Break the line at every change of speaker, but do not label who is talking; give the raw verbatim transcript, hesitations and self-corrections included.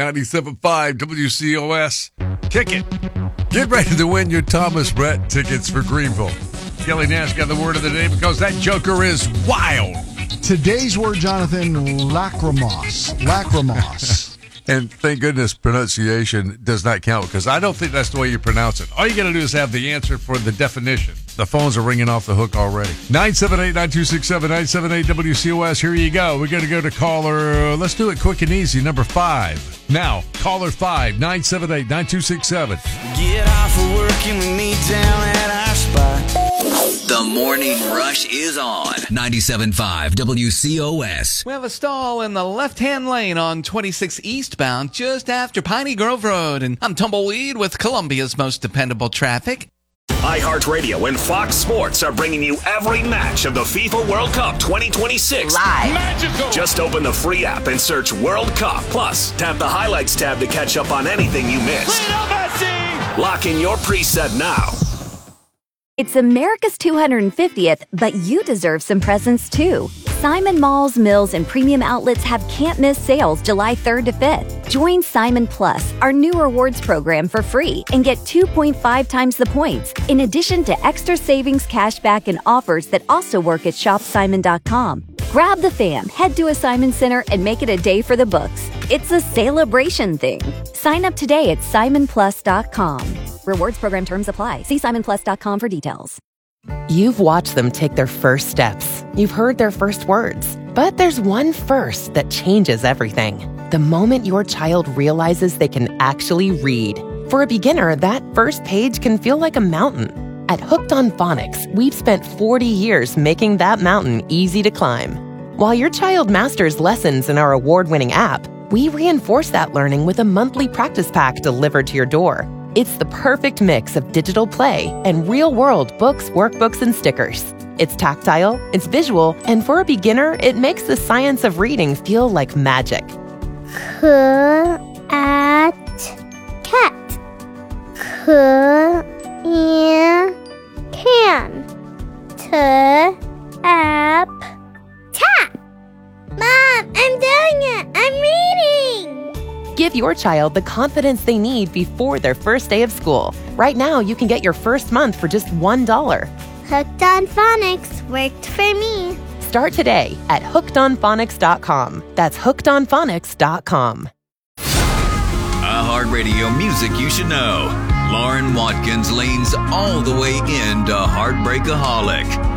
ninety-seven point five W C O S. Kick it. Get ready to win your Thomas Brett tickets for Greenville. Kelly Nash got the word of the day because that joker is wild.
Today's word, Jonathan, lacrimos. Lacrimos.
And thank goodness pronunciation does not count because I don't think that's the way you pronounce it. All you got to do is have the answer for the definition. The phones are ringing off the hook already. nine seven eight, nine two six seven, nine seven eight W C O S. Here you go. We're going to go to caller. Let's do it quick and easy. Number five. Now, caller five, nine seven eight, nine two six seven.
Get off of work and we meet down at our spot.
The Morning Rush is on ninety-seven point five W C O S.
We have a stall in the left-hand lane on twenty-six eastbound just after Piney Grove Road. And I'm Tumbleweed with Columbia's most dependable traffic.
iHeartRadio and Fox Sports are bringing you every match of the FIFA World Cup twenty twenty-six.
Live.
Magical. Just open the free app and search World Cup. Plus, tap the highlights tab to catch up on anything you missed. Lock in your preset now.
It's America's two hundred fiftieth, but you deserve some presents too. Simon Malls, Mills, and Premium Outlets have can't-miss sales July third to fifth. Join Simon Plus, our new rewards program, for free and get two point five times the points, in addition to extra savings, cashback, and offers that also work at shop simon dot com. Grab the fam, head to a Simon Center, and make it a day for the books. It's a celebration thing. Sign up today at simon plus dot com. Rewards program terms apply. See simon plus dot com for details.
You've watched them take their first steps. You've heard their first words. But there's one first that changes everything. The moment your child realizes they can actually read. For a beginner, that first page can feel like a mountain. At Hooked on Phonics, we've spent forty years making that mountain easy to climb. While your child masters lessons in our award-winning app, we reinforce that learning with a monthly practice pack delivered to your door. It's the perfect mix of digital play and real-world books, workbooks, and stickers. It's tactile, it's visual, and for a beginner, it makes the science of reading feel like magic.
C at cat. C in can. T app tap. Mom, I'm doing it. I'm reading.
Give your child the confidence they need before their first day of school. Right now, you can get your first month for just one dollar.
Hooked on Phonics worked for me.
Start today at hooked on phonics dot com. That's hooked on phonics dot com.
iHeartRadio music you should know. Lauren Watkins leans all the way into Heartbreakaholic.